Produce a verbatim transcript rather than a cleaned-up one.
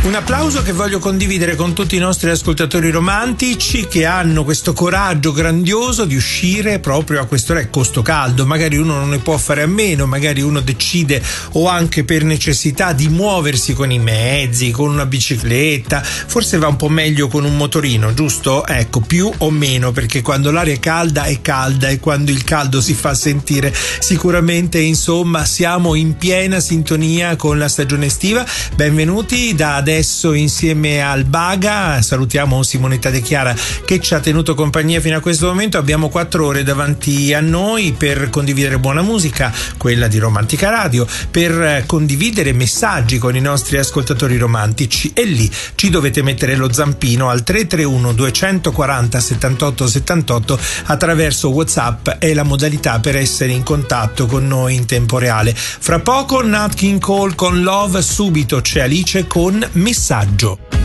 Un applauso che voglio condividere con tutti i nostri ascoltatori romantici che hanno questo coraggio grandioso di uscire proprio a quest'ora e costo caldo. Magari uno non ne può fare a meno, magari uno decide o anche per necessità di muoversi con i mezzi, con una bicicletta, forse va un po' meglio con un motorino, giusto? Ecco, più o meno, perché quando l'aria è calda è calda e quando il caldo si fa sentire sicuramente, insomma, siamo in piena sintonia con la stagione estiva. Benvenuti da adesso insieme al Baga, salutiamo Simonetta De Chiara che ci ha tenuto compagnia fino a questo momento. Abbiamo quattro ore davanti a noi per condividere buona musica, quella di Romantica Radio, per condividere messaggi con i nostri ascoltatori romantici, e lì ci dovete mettere lo zampino al tre tre uno due quattro zero settantotto settantotto attraverso WhatsApp, è la modalità per essere in contatto con noi in tempo reale. Fra poco Nat King Cole con Love, subito c'è Alice con Messaggio.